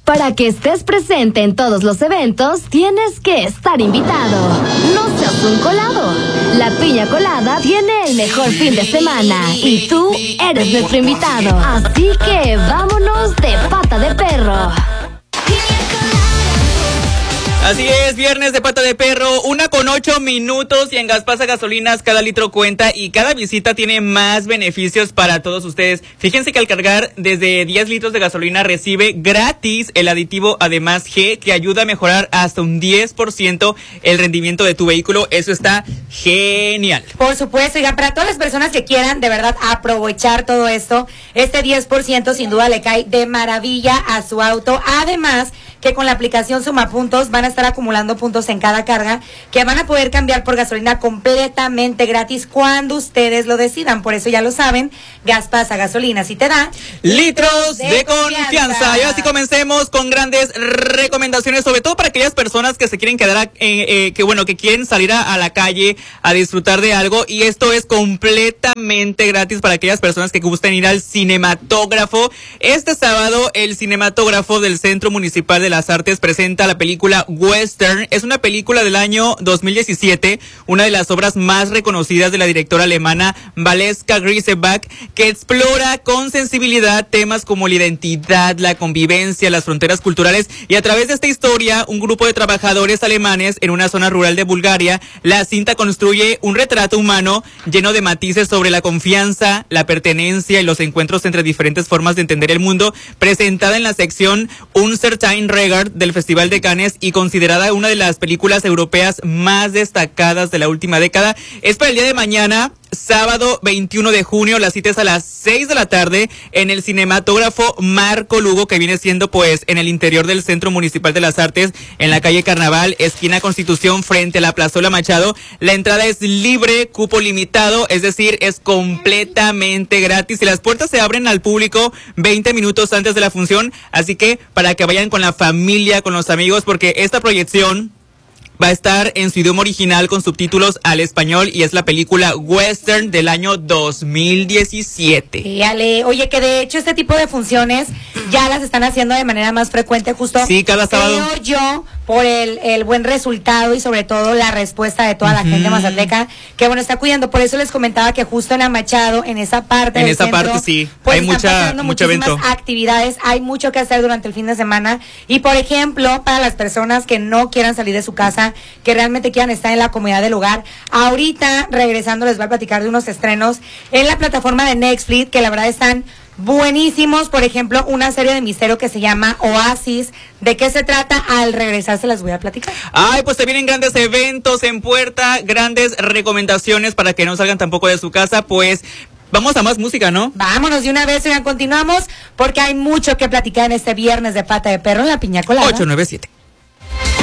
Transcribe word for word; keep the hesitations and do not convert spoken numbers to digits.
Para que estés presente en todos los eventos, tienes que estar invitado. No seas un colado. La Piña Colada tiene el mejor fin de semana y tú eres nuestro invitado. Así que vámonos de pata de perro. Así es, viernes de pata de perro, una con ocho minutos y en Gaspasa Gasolinas cada litro cuenta y cada visita tiene más beneficios para todos ustedes. Fíjense que al cargar desde diez litros de gasolina recibe gratis el aditivo Además G, que ayuda a mejorar hasta un diez por ciento el rendimiento de tu vehículo. Eso está genial. Por supuesto, oigan, para todas las personas que quieran de verdad aprovechar todo esto, este diez por ciento sin duda le cae de maravilla a su auto. Además, que con la aplicación Suma Puntos van a estar acumulando puntos en cada carga que van a poder cambiar por gasolina completamente gratis cuando ustedes lo decidan. Por eso ya lo saben, Gaspasa Gasolinas y te da litros de, de confianza. confianza. Y ahora sí comencemos con grandes recomendaciones, sobre todo para aquellas personas que se quieren quedar, a, eh, eh, que bueno, que quieren salir a, a la calle a disfrutar de algo, y esto es completamente gratis para aquellas personas que gusten ir al cinematógrafo. Este sábado el cinematógrafo del Centro Municipal de las Artes presenta la película Western. Es una película del año dos mil diecisiete, una de las obras más reconocidas de la directora alemana Valeska Grisebach, que explora con sensibilidad temas como la identidad, la convivencia, las fronteras culturales, y a través de esta historia, un grupo de trabajadores alemanes en una zona rural de Bulgaria, la cinta construye un retrato humano lleno de matices sobre la confianza, la pertenencia y los encuentros entre diferentes formas de entender el mundo, presentada en la sección Uncertain Regard del Festival de Cannes y considerada una de las películas europeas más destacadas de la última década. Es para el día de mañana, sábado veintiuno de junio, la cita es a las seis de la tarde en el cinematógrafo Marco Lugo, que viene siendo pues en el interior del Centro Municipal de las Artes, en la calle Carnaval, esquina Constitución, frente a la Plazuela Machado. La entrada es libre, cupo limitado, es decir, es completamente gratis y las puertas se abren al público veinte minutos antes de la función, así que para que vayan con la familia, con los amigos, porque esta proyección va a estar en su idioma original con subtítulos al español y es la película Western del año dos mil diecisiete. Fíjale, oye, que de hecho este tipo de funciones ya las están haciendo de manera más frecuente, justo. Sí, cada sábado. Creo yo, por el, el buen resultado y sobre todo la respuesta de toda la uh-huh. gente mazateca, que bueno, está cuidando. Por eso les comentaba que justo en la Machado, en esa parte En del esa centro, parte sí, pues hay mucha, mucho evento. actividades, hay mucho que hacer durante el fin de semana. Y por ejemplo, para las personas que no quieran salir de su casa, que realmente quieran estar en la comodidad del hogar, ahorita regresando les voy a platicar de unos estrenos en la plataforma de Netflix que la verdad están buenísimos. Por ejemplo, una serie de misterio que se llama Oasis. ¿De qué se trata? Al regresar se las voy a platicar. Ay, pues se vienen grandes eventos en puerta, grandes recomendaciones para que no salgan tampoco de su casa, pues vamos a más música, ¿no? Vámonos de una vez, y continuamos porque hay mucho que platicar en este viernes de pata de perro en la Piña Colada. ocho nueve siete.